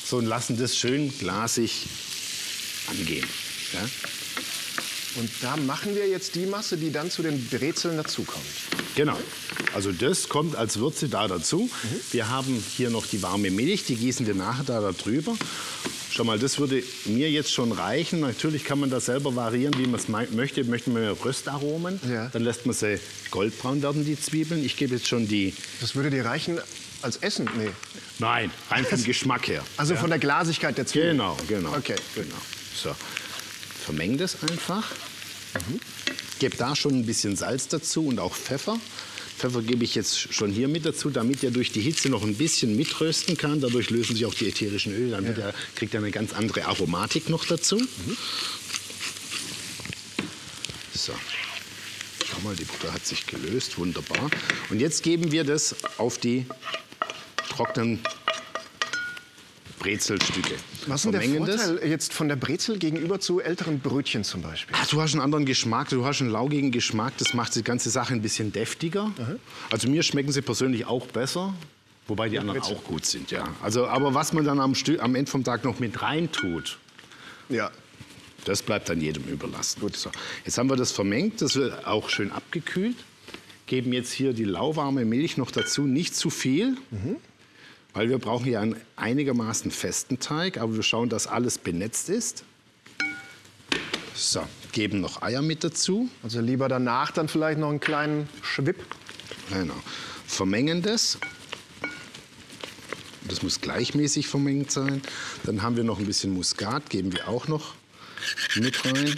So, und lassen das schön glasig angehen. Ja? Und da machen wir jetzt die Masse, die dann zu den Brezeln dazukommt. Genau. Also das kommt als Würze da dazu. Wir haben hier noch die warme Milch, die gießen wir nachher da drüber. Schau mal, das würde mir jetzt schon reichen. Natürlich kann man das selber variieren, wie man es möchte. Möchten wir Röstaromen, ja, dann lässt man sie goldbraun werden, die Zwiebeln. Ich gebe jetzt schon die... Das würde dir reichen als Essen? Nee. Nein, rein vom Geschmack her. Also von der Glasigkeit der Zwiebeln? Genau. Okay. Genau. So, vermeng das einfach. Gebe da schon ein bisschen Salz dazu und auch Pfeffer. Pfeffer gebe ich jetzt schon hier mit dazu, damit er durch die Hitze noch ein bisschen mitrösten kann. Dadurch lösen sich auch die ätherischen Öle. Dann kriegt er eine ganz andere Aromatik noch dazu. So. Schau mal, die Butter hat sich gelöst. Wunderbar. Und jetzt geben wir das auf die trockenen Brezelstücke. Was ist denn der Vorteil jetzt von der Brezel gegenüber zu älteren Brötchen zum Beispiel? Du hast einen anderen Geschmack, du hast einen laugigen Geschmack, das macht die ganze Sache ein bisschen deftiger. Also mir schmecken sie persönlich auch besser, wobei die anderen auch gut sind. Ja. Also, aber was man dann am Ende vom Tag noch mit rein tut, ja, das bleibt dann jedem überlassen. Gut, so. Jetzt haben wir das vermengt, das wird auch schön abgekühlt. Geben jetzt hier die lauwarme Milch noch dazu, nicht zu viel. Weil wir brauchen ja einen einigermaßen festen Teig, aber wir schauen, dass alles benetzt ist. So, geben noch Eier mit dazu. Also lieber danach dann vielleicht noch einen kleinen Schwipp. Genau. Vermengen das. Das muss gleichmäßig vermengt sein. Dann haben wir noch ein bisschen Muskat, geben wir auch noch mit rein.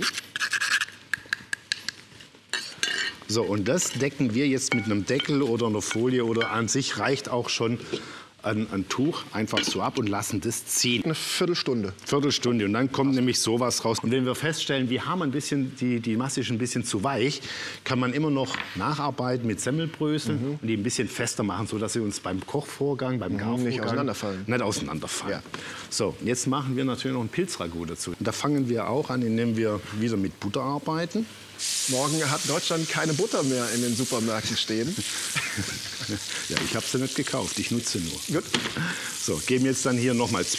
So, und das decken wir jetzt mit einem Deckel oder einer Folie oder an sich reicht auch schon ein Tuch einfach so ab und lassen das ziehen. Eine Viertelstunde. Viertelstunde und dann kommt nämlich sowas raus. Und wenn wir feststellen, wir haben ein bisschen, die Masse ist ein bisschen zu weich, kann man immer noch nacharbeiten mit Semmelbröseln und die ein bisschen fester machen, sodass sie uns beim Kochvorgang, beim Garvorgang nicht auseinanderfallen. Nicht auseinanderfallen. Ja. So, jetzt machen wir natürlich noch ein Pilzragout dazu. Und da fangen wir auch an, indem wir wieder mit Butter arbeiten. Morgen hat Deutschland keine Butter mehr in den Supermärkten stehen. Ja, ich habe sie nicht gekauft, ich nutze nur. Gut. So, geben jetzt dann hier nochmal